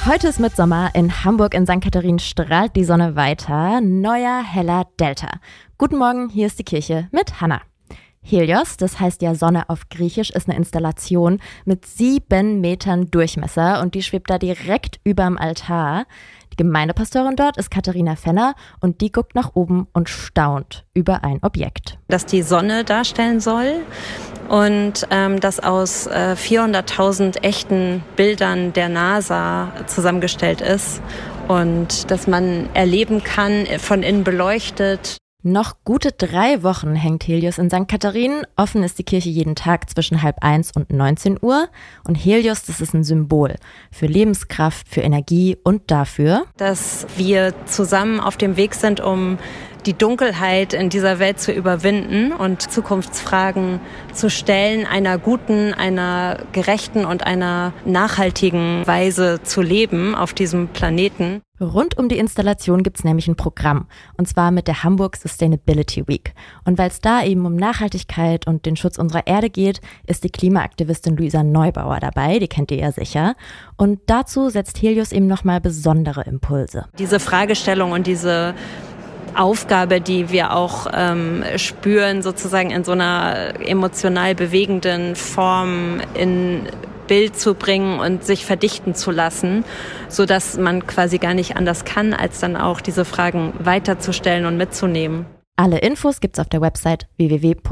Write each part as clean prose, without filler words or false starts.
Heute ist Mitsommer. In Hamburg in St. Katharin strahlt die Sonne weiter. Neuer, heller Delta. Guten Morgen, hier ist die Kirche mit Hannah. Helios, das heißt ja Sonne auf Griechisch, ist eine Installation mit 7 Metern Durchmesser und die schwebt da direkt überm Altar. Die Gemeindepastorin dort ist Katharina Fenner und die guckt nach oben und staunt über ein Objekt. Das die Sonne darstellen soll und das aus 400.000 echten Bildern der NASA zusammengestellt ist und dass man erleben kann, von innen beleuchtet. Noch gute 3 Wochen hängt Helios in St. Katharin. Offen ist die Kirche jeden Tag zwischen 12:30 und 19 Uhr. Und Helios, das ist ein Symbol für Lebenskraft, für Energie und dafür, dass wir zusammen auf dem Weg sind, um die Dunkelheit in dieser Welt zu überwinden und Zukunftsfragen zu stellen, einer guten, einer gerechten und einer nachhaltigen Weise zu leben auf diesem Planeten. Rund um die Installation gibt's nämlich ein Programm, und zwar mit der Hamburg Sustainability Week. Und weil es da eben um Nachhaltigkeit und den Schutz unserer Erde geht, ist die Klimaaktivistin Luisa Neubauer dabei, die kennt ihr ja sicher. Und dazu setzt Helios eben nochmal besondere Impulse. Diese Fragestellung und diese Aufgabe, die wir auch spüren, sozusagen in so einer emotional bewegenden Form in Bild zu bringen und sich verdichten zu lassen, sodass man quasi gar nicht anders kann, als dann auch diese Fragen weiterzustellen und mitzunehmen. Alle Infos gibt's auf der Website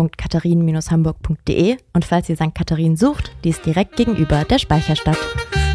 www.katharin-hamburg.de und falls ihr St. Katharin sucht, die ist direkt gegenüber der Speicherstadt.